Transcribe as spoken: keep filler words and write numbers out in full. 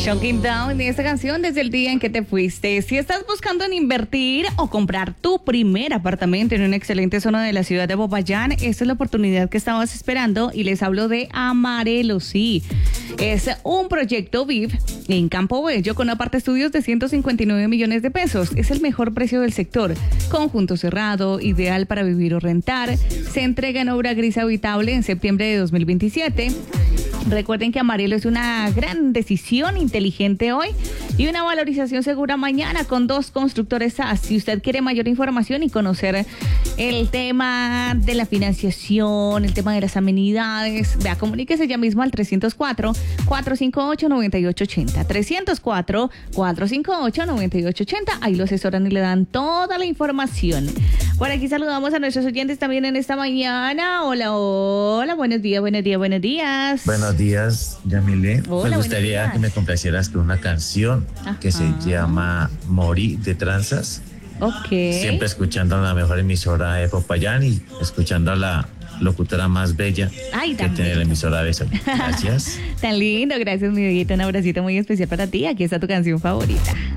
Shocking Down de esta canción Desde el día en que te fuiste. Si estás buscando en invertir o comprar tu primer apartamento en una excelente zona de la ciudad de Popayán, esta es la oportunidad que estabas esperando y les hablo de Amarelo, sí. Es un proyecto V I V en Campo Bello con aparte estudios de ciento cincuenta y nueve millones de pesos. Es el mejor precio del sector. Conjunto cerrado, ideal para vivir o rentar. Se entrega en obra gris habitable en septiembre de dos mil veintisiete. Recuerden que Amarelo es una gran decisión inteligente hoy y una valorización segura mañana con dos constructores A. Si usted quiere mayor información y conocer el tema de la financiación, el tema de las amenidades, vea, comuníquese ya mismo al trescientos cuatro, cuatrocientos cincuenta y ocho, noventa y ocho ochenta. trescientos cuatro, cuatrocientos cincuenta y ocho, noventa y ocho ochenta. Ahí lo asesoran y le dan toda la información. Por aquí saludamos a nuestros oyentes también en esta mañana. Hola, hola, buenos días, buenos días, buenos días. Buenos días, Yamile. Hola, me gustaría que me complacieras con una canción Ajá. que se llama Morí de Tranzas. Ok. Siempre escuchando la mejor emisora de Popayán y escuchando a la locutora más bella Ay, que tiene la emisora de eso. Gracias. Tan lindo, gracias mi bebito. Un abracito muy especial para ti. Aquí está tu canción favorita.